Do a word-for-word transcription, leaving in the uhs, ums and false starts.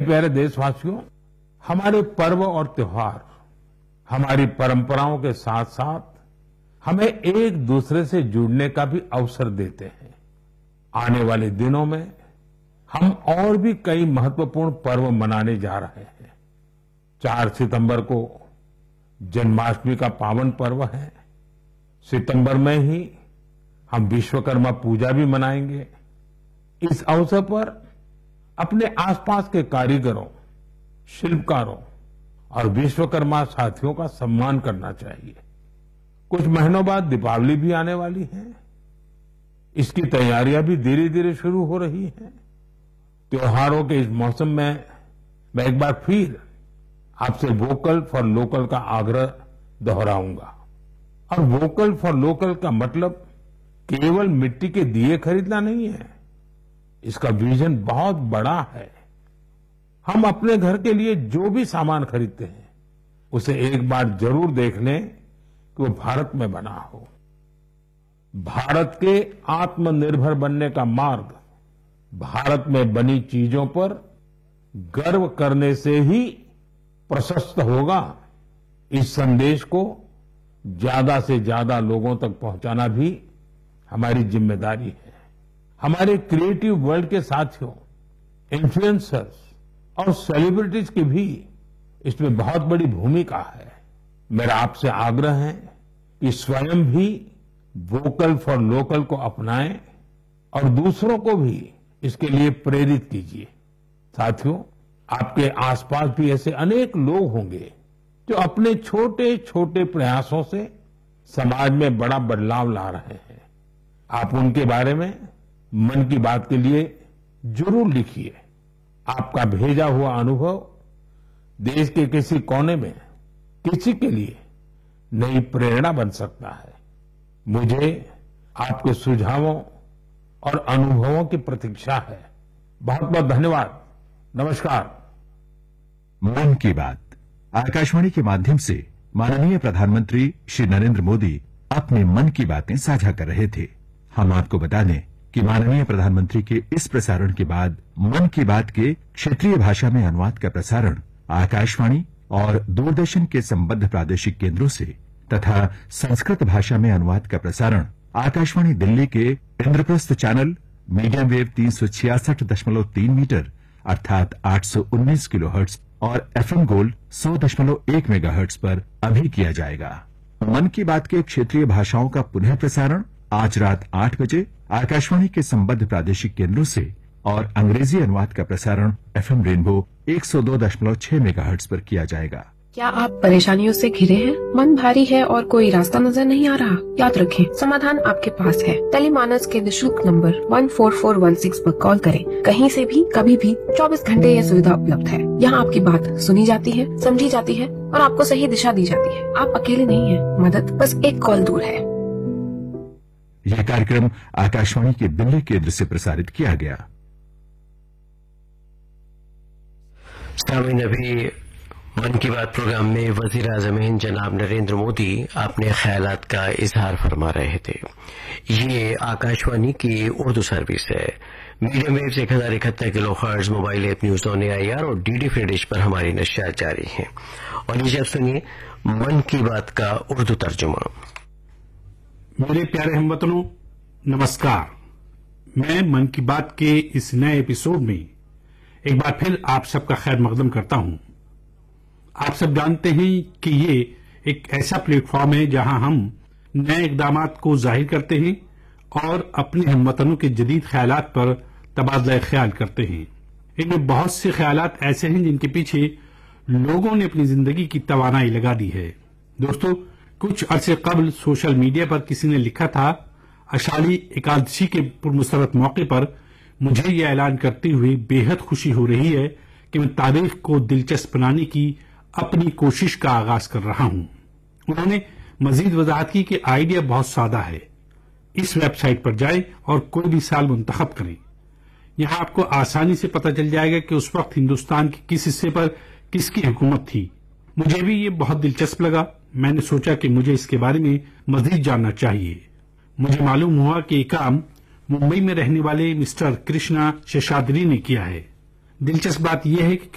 प्यारे देशवासियों, हमारे पर्व और त्योहार हमारी परंपराओं के साथ साथ हमें एक दूसरे से जुड़ने का भी अवसर देते हैं। आने वाले दिनों में हम और भी कई महत्वपूर्ण पर्व मनाने जा रहे हैं। चार सितंबर को जन्माष्टमी का पावन पर्व है। सितंबर में ही हम विश्वकर्मा पूजा भी मनाएंगे। इस अवसर पर अपने आसपास के कारीगरों, शिल्पकारों और विश्वकर्मा साथियों का सम्मान करना चाहिए। कुछ महीनों बाद दीपावली भी आने वाली है। इसकी तैयारियां भी धीरे धीरे शुरू हो रही हैं। त्योहारों के इस मौसम में मैं एक बार फिर आपसे वोकल फॉर लोकल का आग्रह दोहराऊंगा। और वोकल फॉर लोकल का मतलब केवल मिट्टी के दिए खरीदना नहीं है। इसका विजन बहुत बड़ा है। हम अपने घर के लिए जो भी सामान खरीदते हैं उसे एक बार जरूर देख लें कि वो भारत में बना हो। भारत के आत्मनिर्भर बनने का मार्ग भारत में बनी चीजों पर गर्व करने से ही प्रशस्त होगा। इस संदेश को ज्यादा से ज्यादा लोगों तक पहुंचाना भी हमारी जिम्मेदारी है। हमारे क्रिएटिव वर्ल्ड के साथियों, इन्फ्लुएंसर्स और सेलिब्रिटीज की भी इसमें बहुत बड़ी भूमिका है। मेरा आपसे आग्रह है कि स्वयं भी वोकल फॉर लोकल को अपनाएं और दूसरों को भी इसके लिए प्रेरित कीजिए। साथियों, आपके आसपास भी ऐसे अनेक लोग होंगे जो अपने छोटे छोटे प्रयासों से समाज में बड़ा बदलाव ला रहे हैं। आप उनके बारे में मन की बात के लिए जरूर लिखिए। आपका भेजा हुआ अनुभव देश के किसी कोने में किसी के लिए नई प्रेरणा बन सकता है। मुझे आपके सुझावों और अनुभवों की प्रतीक्षा है। बहुत बहुत धन्यवाद। नमस्कार। मन की बात आकाशवाणी के माध्यम से माननीय प्रधानमंत्री श्री नरेंद्र मोदी अपने मन की बातें साझा कर रहे थे। हम आपको बता दें कि माननीय प्रधानमंत्री के इस प्रसारण के बाद मन की बात के क्षेत्रीय भाषा में अनुवाद का प्रसारण आकाशवाणी और दूरदर्शन के संबद्ध प्रादेशिक केंद्रों से तथा संस्कृत भाषा में अनुवाद का प्रसारण आकाशवाणी दिल्ली के इंद्रप्रस्थ चैनल मीडियम वेव तीन सौ छियासठ दशमलव तीन मीटर अर्थात आठ सौ उन्नीस किलो हर्ट्ज और एफएम गोल्ड सौ दशमलव एक मेगा हर्ट्ज पर अभी किया जाएगा। मन की बात के क्षेत्रीय भाषाओं का पुनः प्रसारण आज रात आठ बजे आकाशवाणी के संबद्ध प्रादेशिक केंद्रों से और अंग्रेजी अनुवाद का प्रसारण एफएम रेनबो एक सौ दो दशमलव छह मेगा हर्ट्ज पर किया जाएगा। क्या आप परेशानियों से घिरे हैं? मन भारी है और कोई रास्ता नजर नहीं आ रहा? याद रखें, समाधान आपके पास है। टेलीमानस के निःशुल्क नंबर एक चार चार एक छह पर कॉल करें। कहीं से भी कभी भी चौबीस घंटे यह सुविधा उपलब्ध है। यहाँ आपकी बात सुनी जाती है, समझी जाती है और आपको सही दिशा दी जाती है। आप अकेले नहीं हैं, मदद बस एक कॉल दूर है। यह कार्यक्रम आकाशवाणी के दिल्ली केंद्र से प्रसारित किया गया। सामीन, अभी मन की बात प्रोग्राम में वजीर आजम हिंद जनाब नरेंद्र मोदी अपने ख्यालात का इजहार फरमा रहे थे। ये आकाशवाणी की उर्दू सर्विस है। मीडियम वेव से एक हजार इकहत्तर kilo hertz, mobile app news on AIR और डीडी फ्री डिश पर हमारी नशियात जारी है। और लीजिए अब सुनिए मन की बात का उर्दू तर्जुमा। मेरे प्यारे हमवतनों, नमस्कार। मैं मन की बात के इस नए एपिसोड में एक बार फिर आप सबका खैर मकदम करता हूं। आप सब जानते हैं कि ये एक ऐसा प्लेटफॉर्म है जहां हम नए इकदामात को जाहिर करते हैं और अपने हमवतनों के जदीद ख्यालात पर तबादला ख्याल करते हैं। इनमें बहुत से ख्यालात ऐसे हैं जिनके पीछे लोगों ने अपनी जिंदगी की तवानाई लगा दी है। दोस्तों, कुछ अरसे कबल सोशल मीडिया पर किसी ने लिखा था, आषाढ़ी एकादशी के पुरमसरत मौके पर मुझे यह ऐलान करते हुए बेहद खुशी हो रही है कि मैं तारीख को दिलचस्प बनाने की अपनी कोशिश का आगाज कर रहा हूं। उन्होंने मजीद वजाहत की कि आइडिया बहुत सादा है। इस वेबसाइट पर जाएं और कोई भी साल मुंतखब करें। यहां आपको आसानी से पता चल जाएगा कि उस वक्त हिंदुस्तान के किस हिस्से पर किसकी हुकूमत थी। मुझे भी ये बहुत दिलचस्प लगा। मैंने सोचा कि मुझे इसके बारे में मजीद जानना चाहिए। मुझे मालूम हुआ कि ये काम मुंबई में रहने वाले मिस्टर कृष्णा शेषाद्री ने किया है। दिलचस्प बात यह है कि